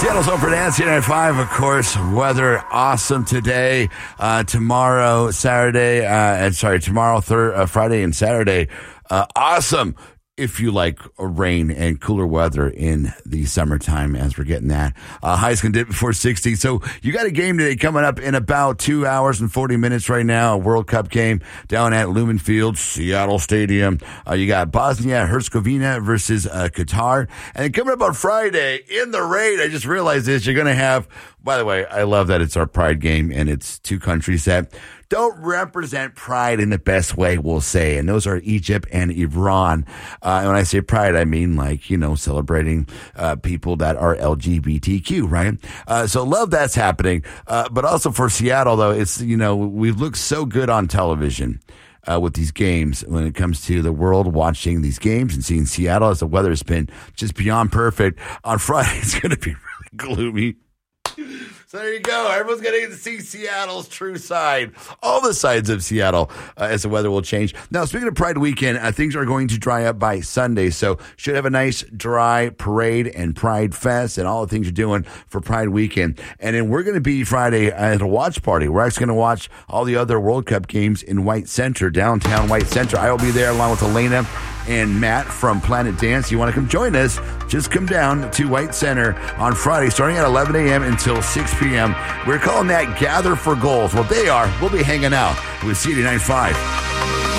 Seattle's Open Nancy at 5, of course. Weather awesome today. Tomorrow, Friday and Saturday. Awesome if you like rain and cooler weather in the summertime, as we're getting that. Highs can dip before 60. So you got a game today coming up in about 2 hours and 40 minutes right now. A World Cup game down at Lumen Field, Seattle Stadium. You got Bosnia-Herzegovina versus Qatar. And then coming up on Friday in the rain, I just realized this, you're going to have, by the way, I love that it's our Pride game and it's two countries that don't represent pride in the best way, we'll say. And those are Egypt and Iran. And when I say pride, I mean celebrating people that are LGBTQ, right? So love that's happening. But also for Seattle, though, it's, we've looked so good on television with these games when it comes to the world watching these games and seeing Seattle as the weather has been just beyond perfect. On Friday, it's going to be really gloomy. So there you go. Everyone's going to get to see Seattle's true side, all the sides of Seattle as the weather will change. Now, speaking of Pride Weekend, things are going to dry up by Sunday. So should have a nice dry parade and Pride Fest and all the things you're doing for Pride Weekend. And then we're going to be Friday at a watch party. We're actually going to watch all the other World Cup games in White Center, downtown White Center. I will be there along with Elena and Matt from Planet Dance. You want to come join us? Just come down to White Center on Friday, starting at 11 a.m. until 6 p.m. We're calling that Gather for Goals. Well, they are. We'll be hanging out with CD95.